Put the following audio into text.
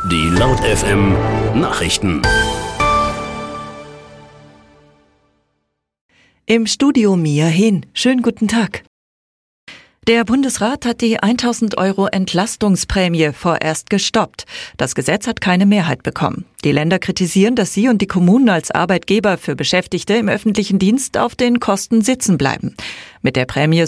Die Laut FM Nachrichten. Im Studio Mia Hin. Schönen guten Tag. Der Bundesrat hat die 1.000 € Entlastungsprämie vorerst gestoppt. Das Gesetz hat keine Mehrheit bekommen. Die Länder kritisieren, dass sie und die Kommunen als Arbeitgeber für Beschäftigte im öffentlichen Dienst auf den Kosten sitzen bleiben. Mit der Prämie